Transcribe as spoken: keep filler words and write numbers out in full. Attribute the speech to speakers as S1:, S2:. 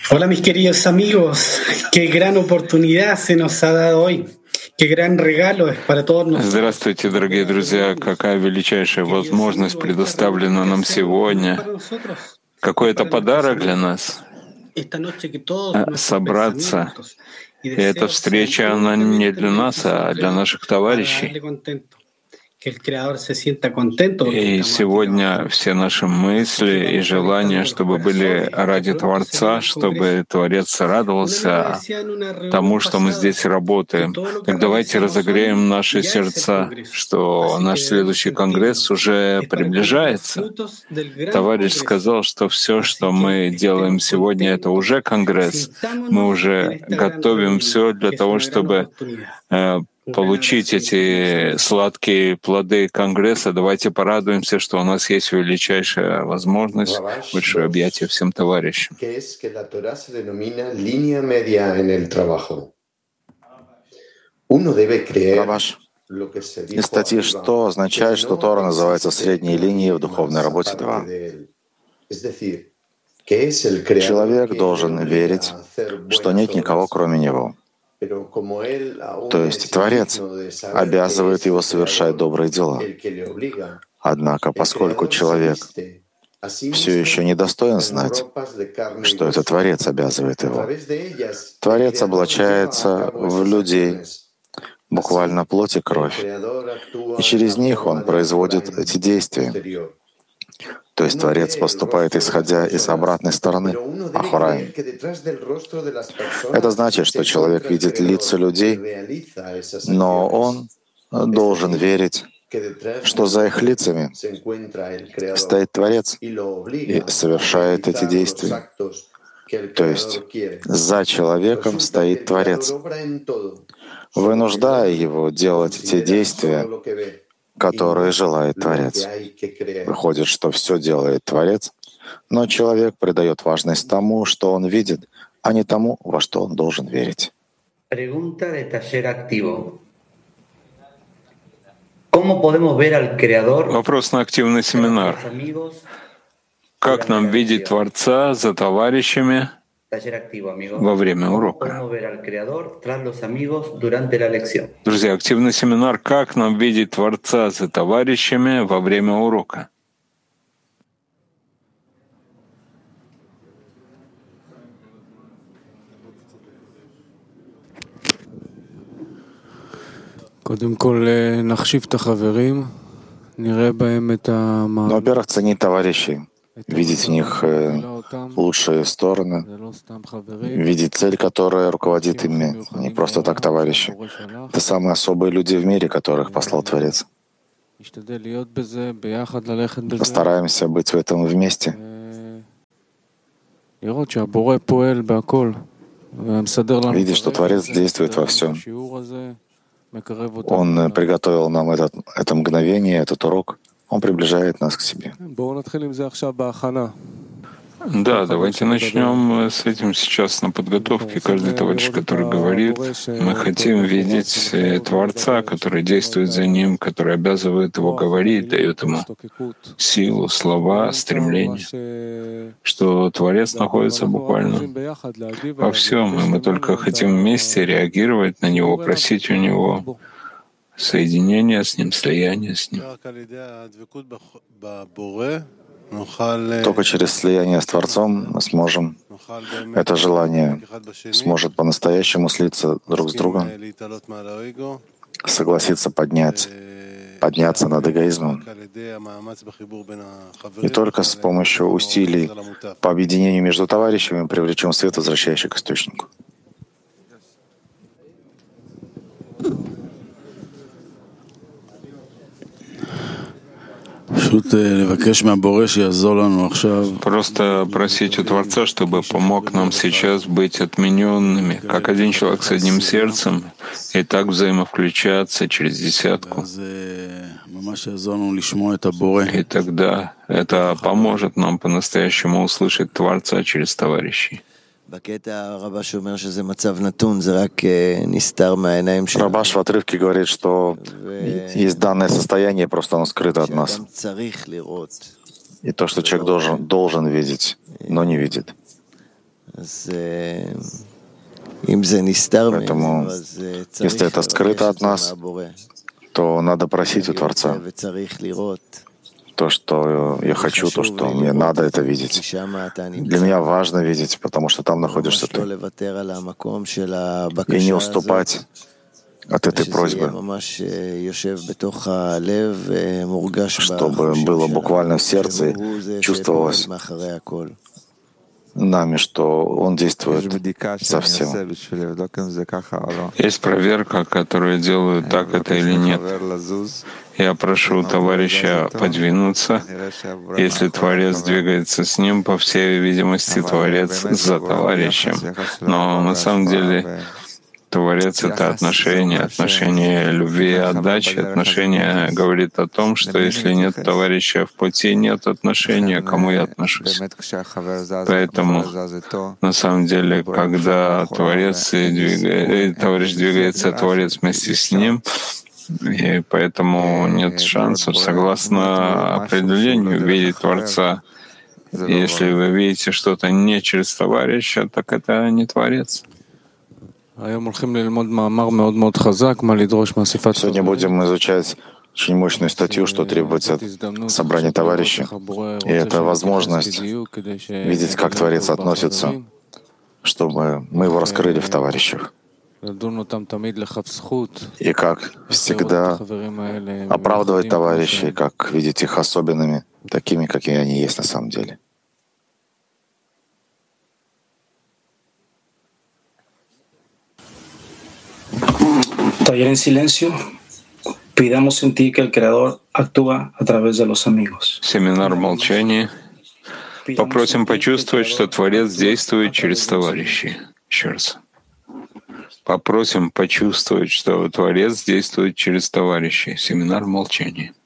S1: Hola mis queridos amigos, qué gran oportunidad se nos ha dado hoy, qué gran regalo es para todos nosotros.
S2: Здравствуйте, дорогие друзья! Какая величайшая возможность предоставлена нам сегодня. Какой это подарок для нас — собраться. И эта встреча, она не для нас, а для наших товарищей. И сегодня все наши мысли и желания, чтобы были ради Творца, чтобы Творец радовался тому, что мы здесь работаем. Так давайте разогреем наши сердца, что наш следующий конгресс уже приближается. Товарищ сказал, что все, что мы делаем сегодня, это уже конгресс. Мы уже готовим все для того, чтобы получить эти сладкие плоды Конгресса. Давайте порадуемся, что у нас есть величайшая возможность. Большое объятие всем товарищам.
S3: Рабаш, из статьи «Что» означает, что Тора называется средней линией в духовной работе два. Человек должен верить, что нет никого, кроме него. То есть Творец обязывает его совершать добрые дела. Однако, поскольку человек все еще не достоин знать, что это Творец обязывает его, Творец облачается в людей, буквально плоть и кровь, и через них он производит эти действия. То есть Творец поступает, исходя из обратной стороны, ахураим. Это значит, что человек видит лица людей, но он должен верить, что за их лицами стоит Творец и совершает эти действия. То есть за человеком стоит Творец, вынуждая его делать те действия, которые желает Творец. Выходит, что все делает Творец, но человек придает важность тому, что он видит, а не тому, во что он должен верить.
S2: Вопрос на активный семинар. Как нам видеть Творца за товарищами во время урока? Друзья, активный семинар «Как нам видеть Творца за товарищами во время урока?»
S3: Но, во-первых, ценить товарищей, видеть в них лучшие стороны, видеть цель, которая руководит ими, не просто так товарищи. Это самые особые люди в мире, которых послал Творец. Постараемся быть в этом вместе. Видеть, что Творец действует во всем. Он приготовил нам этот, это мгновение, этот урок. Он приближает нас к себе.
S2: Да, давайте начнем с этим сейчас на подготовке. Каждый товарищ, который говорит, мы хотим видеть Творца, который действует за ним, который обязывает его говорить, дает ему силу, слова, стремление, что Творец находится буквально во всем, и мы только хотим вместе реагировать на него, просить у него соединения с ним, слияния с ним.
S3: Только через слияние с Творцом мы сможем, это желание сможет по-настоящему слиться друг с другом, согласиться поднять, подняться над эгоизмом. И только с помощью усилий по объединению между товарищами мы привлечем свет, возвращающий к источнику.
S2: Просто просить у Творца, чтобы помог нам сейчас быть отмененными, как один человек с одним сердцем, и так взаимовключаться через десятку. И тогда это поможет нам по-настоящему услышать Творца через товарищей.
S3: Рабаш в отрывке говорит, что есть данное состояние, просто оно скрыто от нас. И то, что человек должен, должен видеть, но не видит. Поэтому, если это скрыто от нас, то надо просить у Творца. То, что я хочу, то, что мне надо это видеть. Для меня важно видеть, потому что там находишься ты. И не уступать от этой просьбы, чтобы было буквально в сердце, чувствовалось нами, что Он действует со всем.
S2: Есть проверка, которую делаю, так это или нет. Я прошу товарища подвинуться. Если Творец двигается с ним, по всей видимости, Творец за товарищем. Но на самом деле Творец — это отношение, отношение любви и отдачи. Отношение говорит о том, что если нет товарища в пути, нет отношения, к кому я отношусь. Поэтому, на самом деле, когда Творец и двигает, и товарищ двигается, Творец вместе с ним, и поэтому нет шансов, согласно определению, видеть Творца. Если вы видите что-то не через товарища, так это не Творец.
S3: Сегодня будем изучать очень мощную статью, что требуется от собрания товарищей. И это возможность видеть, как Творец относится, чтобы мы его раскрыли в товарищах. И как всегда оправдывать товарищей, как видеть их особенными, такими, какими они есть на самом деле.
S4: Taller en silencio. Pidamos sentir que el Creador actúa a través de los amigos.
S2: Семинар молчания. Попросим почувствовать, что Творец действует через товарищей. Еще раз. Попросим почувствовать, что Творец действует через товарищей. Семинар молчания.